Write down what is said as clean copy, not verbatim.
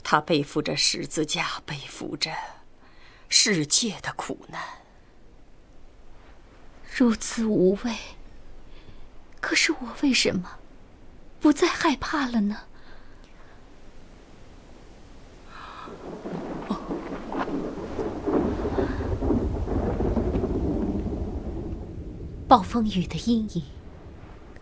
他背负着十字架，背负着世界的苦难。 如此无畏，可是我为什么不再害怕了呢？暴风雨的阴影